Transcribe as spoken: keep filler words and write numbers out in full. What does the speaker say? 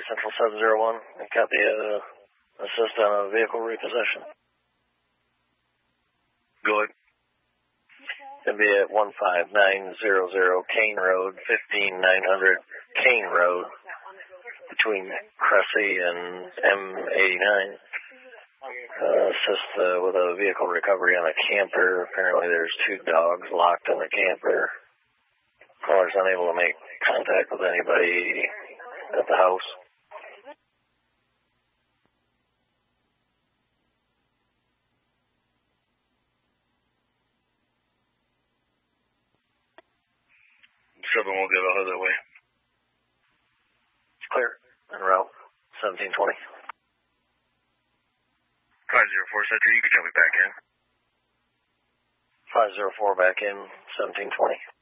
Central seven zero one. I copy uh, assist on a vehicle repossession. Go ahead. It'll be at one five nine zero zero Kane Road, fifteen nine hundred Kane Road, between Cressy and M eighty-nine. Uh, assist uh, with a vehicle recovery on a camper. Apparently there's two dogs locked in the camper. Caller's unable to make contact with anybody at the house. seven will get out of that way. It's clear. En route, seventeen twenty. five zero four, Center, you can tell me back in. five zero four back in, seventeen twenty.